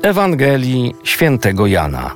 Ewangelii Świętego Jana.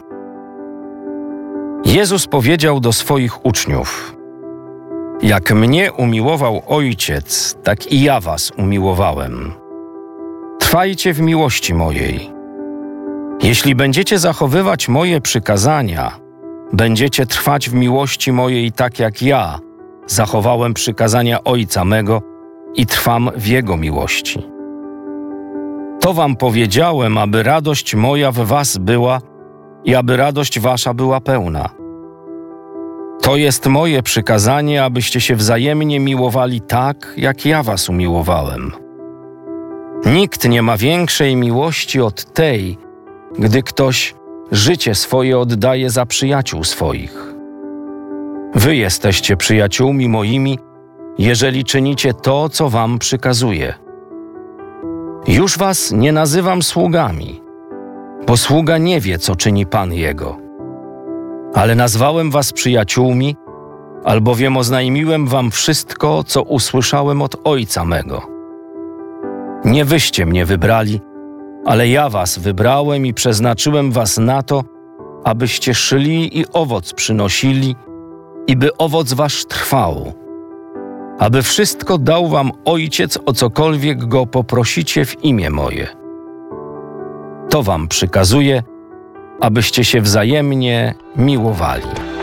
Jezus powiedział do swoich uczniów: Jak mnie umiłował Ojciec, tak i ja was umiłowałem. Trwajcie w miłości mojej. Jeśli będziecie zachowywać moje przykazania, będziecie trwać w miłości mojej tak jak ja zachowałem przykazania Ojca mego i trwam w Jego miłości. To wam powiedziałem, aby radość moja w was była i aby radość wasza była pełna. To jest moje przykazanie, abyście się wzajemnie miłowali tak, jak ja was umiłowałem. Nikt nie ma większej miłości od tej, gdy ktoś życie swoje oddaje za przyjaciół swoich. Wy jesteście przyjaciółmi moimi, jeżeli czynicie to, co wam przykazuję. Już was nie nazywam sługami, bo sługa nie wie, co czyni Pan jego. Ale nazwałem was przyjaciółmi, albowiem oznajmiłem wam wszystko, co usłyszałem od Ojca mego. Nie wyście mnie wybrali, ale ja was wybrałem i przeznaczyłem was na to, abyście szli i owoc przynosili, i by owoc wasz trwał, aby wszystko dał wam Ojciec, o cokolwiek go poprosicie w imię moje. To wam przykazuję, abyście się wzajemnie miłowali.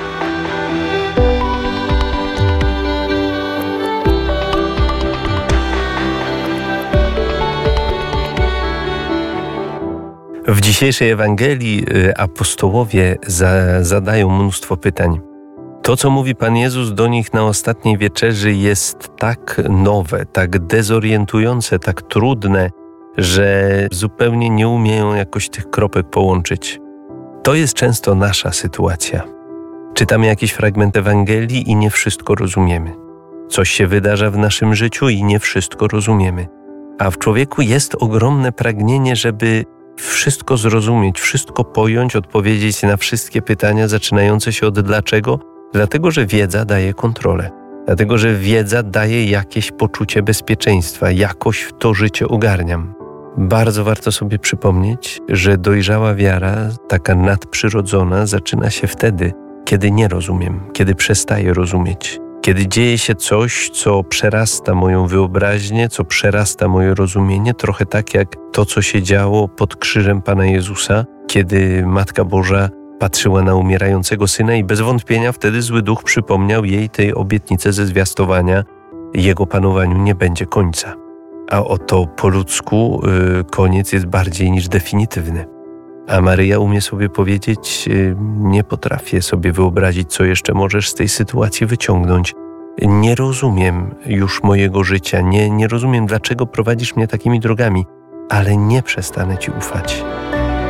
W dzisiejszej Ewangelii apostołowie zadają mnóstwo pytań. To, co mówi Pan Jezus do nich na ostatniej wieczerzy, jest tak nowe, tak dezorientujące, tak trudne, że zupełnie nie umieją jakoś tych kropek połączyć. To jest często nasza sytuacja. Czytamy jakiś fragment Ewangelii i nie wszystko rozumiemy. Coś się wydarza w naszym życiu i nie wszystko rozumiemy. A w człowieku jest ogromne pragnienie, żeby wszystko zrozumieć, wszystko pojąć, odpowiedzieć na wszystkie pytania zaczynające się od dlaczego. Dlatego, że wiedza daje kontrolę. Dlatego, że wiedza daje jakieś poczucie bezpieczeństwa. Jakoś w to życie ogarniam. Bardzo warto sobie przypomnieć, że dojrzała wiara, taka nadprzyrodzona, zaczyna się wtedy, kiedy nie rozumiem, kiedy przestaję rozumieć. Kiedy dzieje się coś, co przerasta moją wyobraźnię, co przerasta moje rozumienie, trochę tak jak to, co się działo pod krzyżem Pana Jezusa, kiedy Matka Boża patrzyła na umierającego Syna i bez wątpienia wtedy zły duch przypomniał jej tej obietnicy ze zwiastowania: Jego panowaniu nie będzie końca. A oto po ludzku koniec jest bardziej niż definitywny. A Maryja umie sobie powiedzieć: nie potrafię sobie wyobrazić, co jeszcze możesz z tej sytuacji wyciągnąć. Nie rozumiem już mojego życia, nie rozumiem, dlaczego prowadzisz mnie takimi drogami, ale nie przestanę Ci ufać.